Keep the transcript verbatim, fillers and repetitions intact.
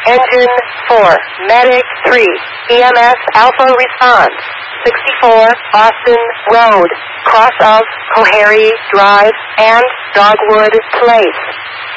Engine four, Medic three, E M S Alpha response, sixty-four Austin Road, cross of Cohary Drive and Dogwood Place.